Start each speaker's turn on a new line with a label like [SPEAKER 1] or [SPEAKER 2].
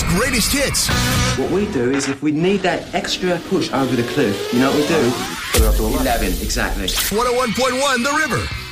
[SPEAKER 1] greatest hits.
[SPEAKER 2] What we do is if we need that extra push over the cliff, you know what we do? Put it up to 11. 11, exactly.
[SPEAKER 1] 101.1 The River.